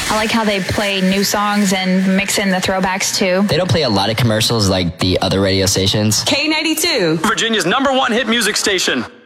I like how they play new songs and mix in the throwbacks too. They don't play a lot of commercials like the other radio stations. K92, Virginia's #1 hit music station.